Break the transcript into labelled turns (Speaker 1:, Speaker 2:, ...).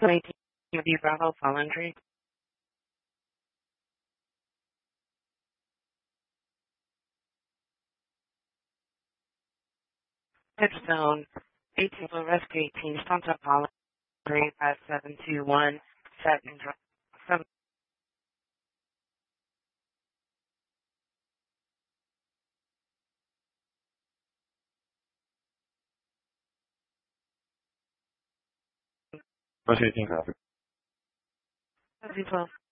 Speaker 1: 18 of Bravo, fall entry. Touchstone, 18 for rescue 18, Santa Paula, 35721, set and drop. 7.
Speaker 2: Rush 18 traffic.
Speaker 1: 12.